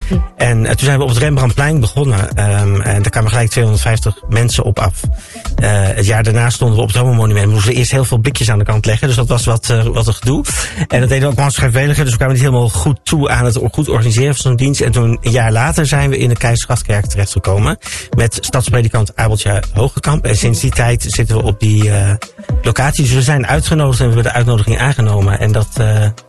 En toen zijn we op het Rembrandtplein begonnen. En daar kwamen gelijk 250 mensen op af. Het jaar daarna stonden we op het Homo-monument. Moesten we eerst heel veel blikjes aan de kant leggen. Dus dat was wat een gedoe. En dat deden we ook wel schrijfweliger. Dus we kwamen niet helemaal goed toe aan het goed organiseren van zo'n dienst. En toen, een jaar later, zijn we in de Keizersgrachtkerk terechtgekomen. Met stadspredikant Abeltje Hogekamp. En sinds die tijd zitten we op die locatie. Dus we zijn uitgenodigd en we hebben de uitnodiging aangenomen. En dat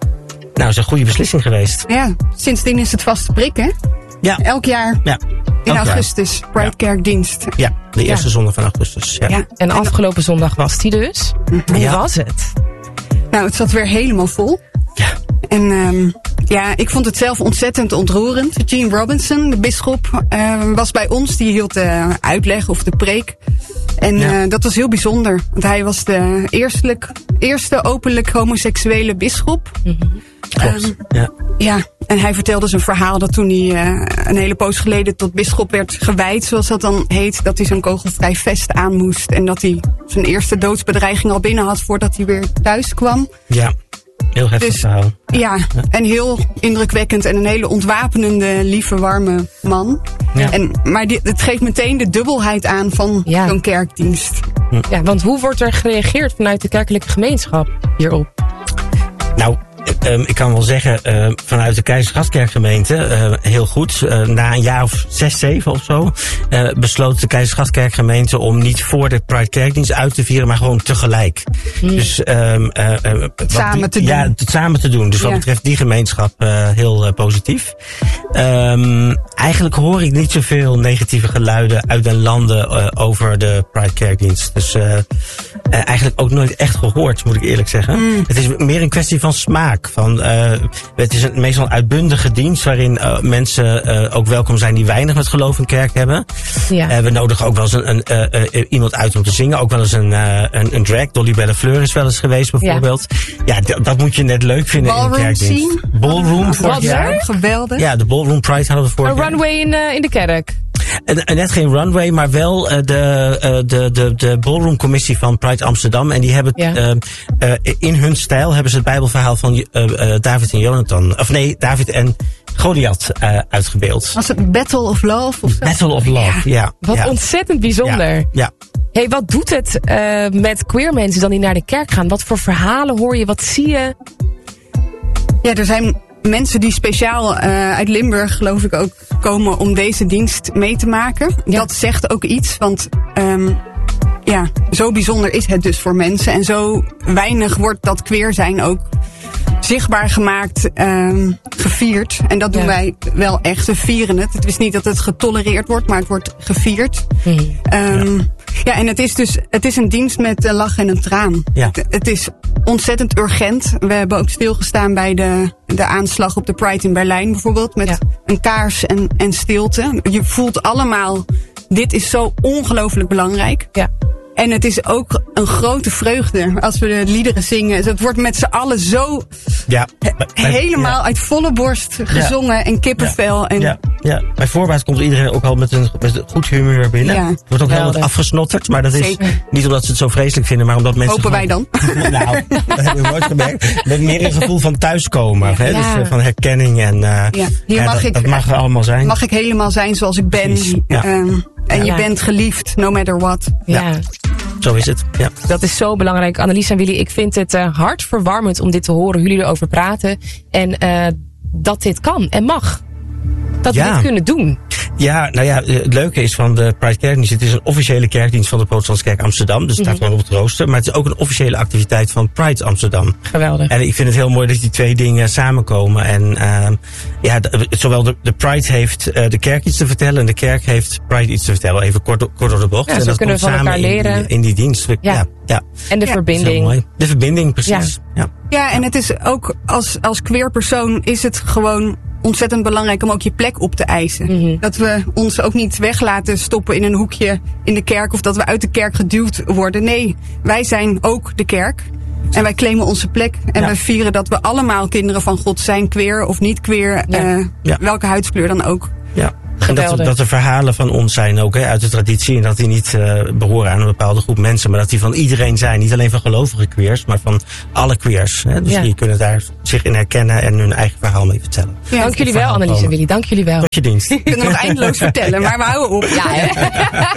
is een goede beslissing geweest. Ja, sindsdien is het vaste prik, hè? Ja. Elk jaar. Ja. In augustus, Pridekerkdienst. Ja, de eerste zondag van augustus. Ja. En afgelopen zondag was die dus. Hoe was het? Nou, het zat weer helemaal vol. Ja. En ik vond het zelf ontzettend ontroerend. Gene Robinson, de bisschop, was bij ons. Die hield de uitleg of de preek. En dat was heel bijzonder. Want hij was de eerste openlijk homoseksuele bisschop. Klopt, Ja, en hij vertelde zijn verhaal dat toen hij een hele poos geleden tot bisschop werd gewijd, zoals dat dan heet, dat hij zo'n kogelvrij vest aan moest. En dat hij zijn eerste doodsbedreiging al binnen had voordat hij weer thuis kwam. Ja, heel heftig verhaal. Ja, en heel indrukwekkend en een hele ontwapenende, lieve, warme man. Ja. Maar het geeft meteen de dubbelheid aan van zo'n kerkdienst. Ja, want hoe wordt er gereageerd vanuit de kerkelijke gemeenschap hierop? Nou, ik kan wel zeggen, vanuit de Keizersgrachtkerkgemeente, heel goed. Na een jaar of 6, 7 of zo, besloot de Keizersgrachtkerkgemeente om niet voor de Pride Kerkdienst uit te vieren, maar gewoon tegelijk. Dus samen te doen. Ja, het samen te doen. Dus wat betreft die gemeenschap heel positief. Eigenlijk hoor ik niet zoveel negatieve geluiden uit den landen over de Pride Kerkdienst. Dus eigenlijk ook nooit echt gehoord, moet ik eerlijk zeggen. Het is meer een kwestie van smaak. Het is meestal een uitbundige dienst waarin mensen ook welkom zijn die weinig met geloof in kerk hebben. Ja. We nodigen ook wel eens iemand uit om te zingen. Ook wel eens een drag. Dolly Bellefleur is wel eens geweest bijvoorbeeld. Ja, dat moet je net leuk vinden in een kerkdienst. Ballroom vorig jaar. Geweldig. Ja, de Ballroom Pride hadden we vorig jaar. Een runway in de kerk. Net geen runway, maar wel de Ballroom Commissie van Pride Amsterdam. En die hebben in hun stijl hebben ze het Bijbelverhaal van David en Jonathan. Of nee, David en Goliath uitgebeeld. Was het Battle of Love? Of zo? Battle of Love, ja. Wat ontzettend bijzonder. Ja. Hey, wat doet het met queer mensen dan die naar de kerk gaan? Wat voor verhalen hoor je? Wat zie je? Ja, er zijn mensen die speciaal uit Limburg, geloof ik, ook komen om deze dienst mee te maken. Ja. Dat zegt ook iets, want zo bijzonder is het dus voor mensen. En zo weinig wordt dat queer zijn ook zichtbaar gemaakt, gevierd. En dat doen wij wel echt. We vieren het. Het is niet dat het getolereerd wordt, maar het wordt gevierd. En het is een dienst met een lach en een traan. Ja. Het is ontzettend urgent. We hebben ook stilgestaan bij de aanslag op de Pride in Berlijn bijvoorbeeld. Met een kaars en stilte. Je voelt allemaal, dit is zo ongelooflijk belangrijk. Ja. En het is ook een grote vreugde als we de liederen zingen. Het wordt met z'n allen zo helemaal uit volle borst gezongen en kippenvel. En bij voorbaat komt iedereen ook al met een goed humeur binnen. Ja. Het wordt ook heel wat afgesnotterd, maar dat is niet omdat ze het zo vreselijk vinden, maar omdat mensen... Hopen wij dan? Nou, dat hebben we nooit gemerkt. Met meer een gevoel van thuiskomen, dus van herkenning. En hier dat mag er allemaal zijn. Mag ik helemaal zijn zoals ik ben. En je bent geliefd, no matter what. Ja. Zo is het, ja. Dat is zo belangrijk. Annelies en Willy, ik vind het hartverwarmend om dit te horen. Jullie erover praten. En dat dit kan en mag. Dat we dit kunnen doen. Ja, nou ja, het leuke is van de Pride Kerkdienst. Het is een officiële kerkdienst van de Protestantse Kerk Amsterdam. Dus het staat gewoon op het rooster. Maar het is ook een officiële activiteit van Pride Amsterdam. Geweldig. En ik vind het heel mooi dat die twee dingen samenkomen. En zowel de Pride heeft de kerk iets te vertellen en de kerk heeft Pride iets te vertellen. Even kort door de bocht. Ja, en dat kunnen we van elkaar leren. In die dienst. Ja. En de verbinding. Mooi. De verbinding, precies. Ja, en het is ook als queer persoon is het gewoon ontzettend belangrijk om ook je plek op te eisen. Dat we ons ook niet weg laten stoppen in een hoekje in de kerk of dat we uit de kerk geduwd worden. Nee, wij zijn ook de kerk. En wij claimen onze plek. En wij vieren dat we allemaal kinderen van God zijn, queer of niet queer. Welke huidskleur dan ook. Ja. Geweldig. En dat er verhalen van ons zijn ook uit de traditie. En dat die niet behoren aan een bepaalde groep mensen. Maar dat die van iedereen zijn. Niet alleen van gelovige queers, maar van alle queers. Hè? Dus die kunnen daar zich in herkennen en hun eigen verhaal mee vertellen. Ja, dank jullie wel, Annelies en Willy. Dank jullie wel. Tot je dienst. We kunnen nog eindeloos vertellen, maar we houden op. Ja, hè?